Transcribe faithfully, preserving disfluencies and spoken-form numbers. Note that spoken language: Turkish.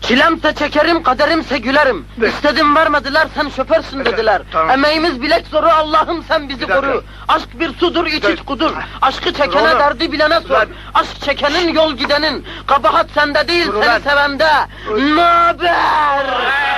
Çilemse çekerim, kaderimse gülerim. De. İstedim vermediler, sen şoförsün dediler. Tamam. Emeğimiz bilek zoru, Allah'ım sen bizi dakika. koru. Aşk bir sudur, iç De. iç kudur. Aşkı çekene oğlum. derdi bilene sor. Lan. Aşk çekenin yol gidenin. Kabahat sende değil, Dur seni ulan. sevende. Naber?